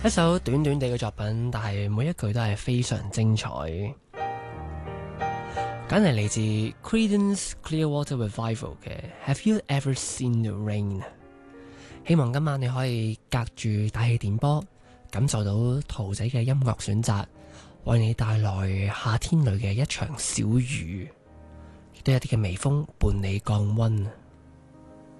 一首短短地嘅作品，但係每一句都係非常精彩。揀嚟嚟自 Creedence Clearwater Revival 嘅 Have You Ever Seen the Rain？ 希望今晚你可以隔住大氣電波，感受到桃仔嘅音樂選擇，為你帶來夏天裏嘅一場小雨，亦都有啲嘅微風伴你降溫。